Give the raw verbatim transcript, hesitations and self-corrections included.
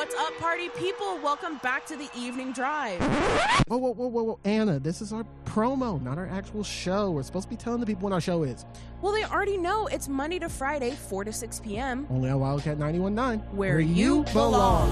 What's up, party people? Welcome back to the Evening Drive. Whoa, whoa, whoa, whoa, whoa, Anna, this is our promo, not our actual show. We're supposed to be telling the people when our show is. Well, they already know it's Monday to Friday, four to six p.m. Only on Wildcat ninety-one point nine. Where, Where you belong. belong.